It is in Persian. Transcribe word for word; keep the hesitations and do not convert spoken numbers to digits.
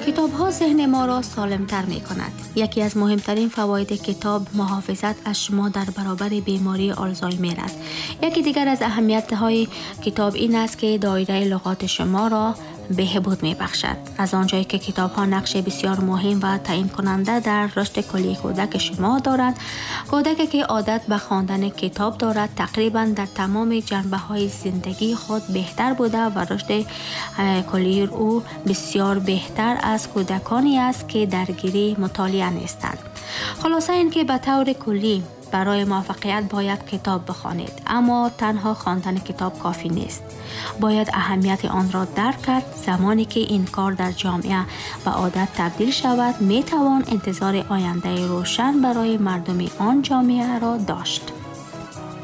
کتاب ها ذهن ما را سالم تر می کند. یکی از مهمترین فواید کتاب محافظت از شما در برابر بیماری آلزایمر است. یکی دیگر از اهمیت های کتاب این است که دایره لغات شما را بهبود می بخشد. از آنجایی که کتاب ها نقش بسیار مهم و تعیین کننده در رشد کلی کودک شما دارند، کودکی که عادت به خواندن کتاب دارد تقریبا در تمام جنبه های زندگی خود بهتر بوده و رشد کلی او بسیار بهتر از کودکانی است که درگیری مطالعه نیستند. خلاصه این که به طور کلی برای موفقیت باید کتاب بخوانید، اما تنها خواندن کتاب کافی نیست. باید اهمیت آن را درک کرد. زمانی که این کار در جامعه به عادت تبدیل شود، می توان انتظار آینده روشن برای مردم آن جامعه را داشت.